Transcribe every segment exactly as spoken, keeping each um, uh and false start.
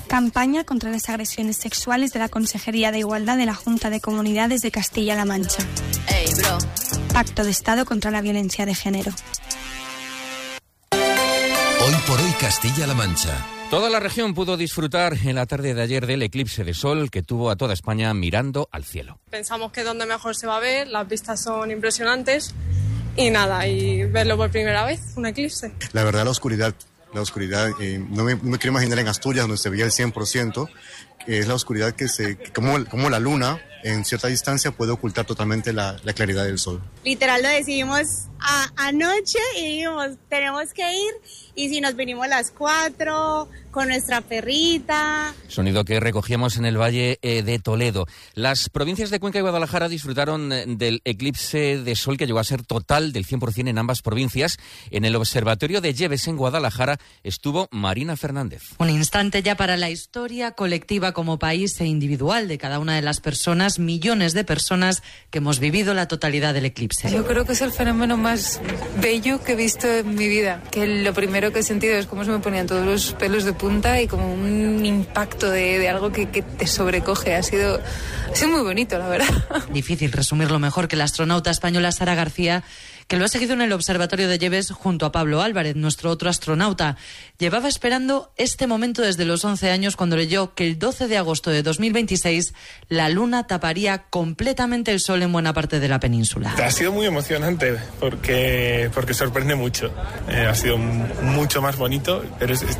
Campaña contra las agresiones sexuales de la Consejería de Igualdad de la Junta de Comunidades de Castilla-La Mancha. Hey, bro. Pacto de Estado contra la violencia de género. Hoy por hoy Castilla-La Mancha. Toda la región pudo disfrutar en la tarde de ayer del eclipse de sol que tuvo a toda España mirando al cielo. Pensamos que es donde mejor se va a ver, las vistas son impresionantes y nada, y verlo por primera vez, un eclipse. La verdad, la oscuridad, la oscuridad, eh, no, me, no me quiero imaginar en Asturias donde se veía el cien por ciento, que es la oscuridad que se, como, como la luna en cierta distancia puede ocultar totalmente la, la claridad del sol. Literal lo decidimos a, anoche y dijimos, tenemos que ir, y si nos vinimos a las cuatro con nuestra perrita. Sonido que recogíamos en el Valle eh, de Toledo. Las provincias de Cuenca y Guadalajara disfrutaron eh, del eclipse de sol que llegó a ser total del cien por ciento en ambas provincias. En el Observatorio de Lleves en Guadalajara estuvo Marina Fernández. Un instante ya para la historia colectiva como país e individual de cada una de las personas, millones de personas que hemos vivido la totalidad del eclipse. Yo creo que es el fenómeno más bello que he visto en mi vida, que lo primero que he sentido es cómo se me ponían todos los pelos de punta y como un impacto de, de algo que, que te sobrecoge. Ha sido, ha sido muy bonito, la verdad. Difícil resumirlo mejor que la astronauta española Sara García, que lo ha seguido en el Observatorio de Lleves junto a Pablo Álvarez, nuestro otro astronauta. Llevaba esperando este momento desde los once años cuando leyó que el doce de agosto de dos mil veintiséis la luna taparía completamente el sol en buena parte de la península. Ha sido muy emocionante porque, porque sorprende mucho. Eh, ha sido mucho más bonito, pero es, es,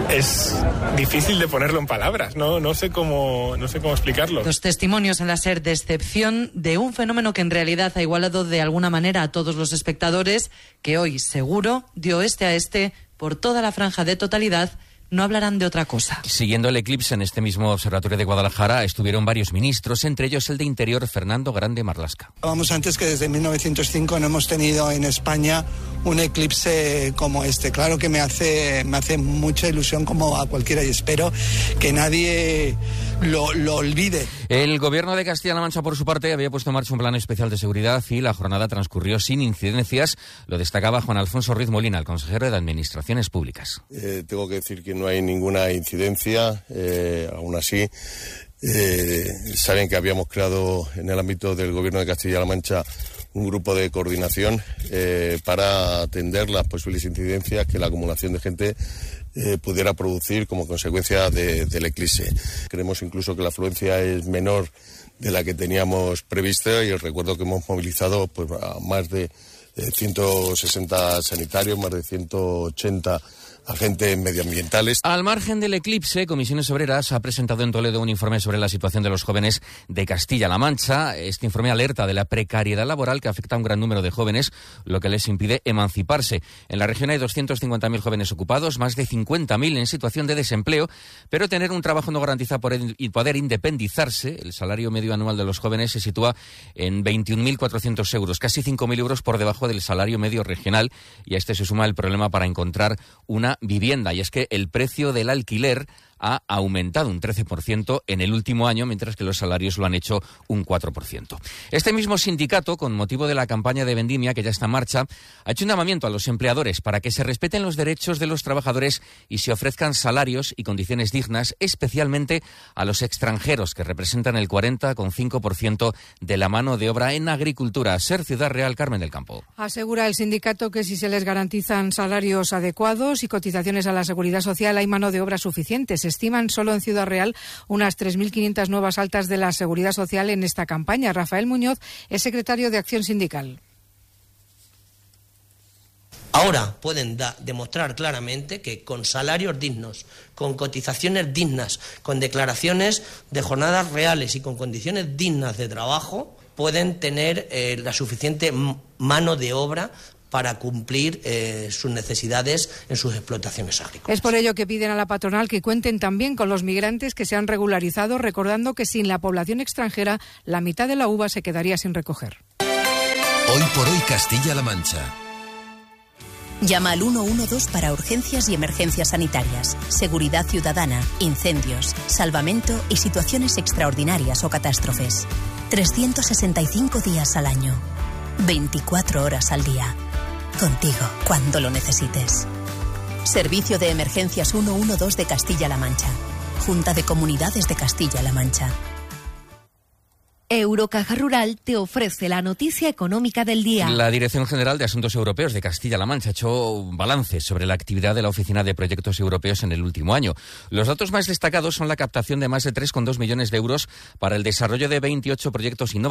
es difícil de ponerlo en palabras. No, no sé cómo, no sé cómo explicarlo. Los testimonios en la SER de excepción de un fenómeno que en realidad ha igualado de alguna manera a todos los espectadores, que hoy seguro, de oeste a este, por toda la franja de totalidad, no hablarán de otra cosa. Siguiendo el eclipse en este mismo observatorio de Guadalajara estuvieron varios ministros, entre ellos el de Interior, Fernando Grande Marlaska. Vamos antes que desde mil novecientos cinco no hemos tenido en España un eclipse como este. Claro que me hace, me hace mucha ilusión como a cualquiera y espero que nadie lo, lo olvide. El gobierno de Castilla-La Mancha, por su parte, había puesto en marcha un plan especial de seguridad y la jornada transcurrió sin incidencias. Lo destacaba Juan Alfonso Ruiz Molina, el consejero de Administraciones Públicas. Eh, tengo que decir que no hay ninguna incidencia, eh, aún así eh, saben que habíamos creado en el ámbito del Gobierno de Castilla-La Mancha un grupo de coordinación eh, para atender las posibles incidencias que la acumulación de gente eh, pudiera producir como consecuencia de, del eclipse. Creemos incluso que la afluencia es menor de la que teníamos prevista y os recuerdo que hemos movilizado pues, a más de eh, ciento sesenta sanitarios, más de ciento ochenta agentes medioambientales. Al margen del eclipse, Comisiones Obreras ha presentado en Toledo un informe sobre la situación de los jóvenes de Castilla-La Mancha. Este informe alerta de la precariedad laboral que afecta a un gran número de jóvenes, lo que les impide emanciparse. En la región hay doscientos cincuenta mil jóvenes ocupados, más de cincuenta mil en situación de desempleo, pero tener un trabajo no garantiza poder independizarse. El salario medio anual de los jóvenes se sitúa en veintiún mil cuatrocientos euros, casi cinco mil euros por debajo del salario medio regional, y a este se suma el problema para encontrar una vivienda, y es que el precio del alquiler ha aumentado un trece por ciento en el último año, mientras que los salarios lo han hecho un cuatro por ciento. Este mismo sindicato, con motivo de la campaña de vendimia que ya está en marcha, ha hecho un llamamiento a los empleadores para que se respeten los derechos de los trabajadores y se ofrezcan salarios y condiciones dignas, especialmente a los extranjeros, que representan el cuarenta coma cinco por ciento de la mano de obra en agricultura. SER Ciudad Real, Carmen del Campo. Asegura el sindicato que si se les garantizan salarios adecuados y cotizaciones a la seguridad social, hay mano de obra suficiente. Se estiman solo en Ciudad Real unas tres mil quinientas nuevas altas de la Seguridad Social en esta campaña. Rafael Muñoz es secretario de Acción Sindical. Ahora pueden da, demostrar claramente que con salarios dignos, con cotizaciones dignas, con declaraciones de jornadas reales y con condiciones dignas de trabajo, pueden tener eh, la suficiente mano de obra para cumplir eh, sus necesidades en sus explotaciones agrícolas. Es por ello que piden a la patronal que cuenten también con los migrantes que se han regularizado, recordando que sin la población extranjera la mitad de la uva se quedaría sin recoger. Hoy por hoy Castilla-La Mancha. Llama al uno uno dos para urgencias y emergencias sanitarias, seguridad ciudadana, incendios, salvamento y situaciones extraordinarias o catástrofes. trescientos sesenta y cinco días al año, veinticuatro horas al día. Contigo, cuando lo necesites. Servicio de Emergencias uno uno dos de Castilla-La Mancha. Junta de Comunidades de Castilla-La Mancha. Eurocaja Rural te ofrece la noticia económica del día. La Dirección General de Asuntos Europeos de Castilla-La Mancha ha hecho un balance sobre la actividad de la Oficina de Proyectos Europeos en el último año. Los datos más destacados son la captación de más de tres coma dos millones de euros para el desarrollo de veintiocho proyectos innovadores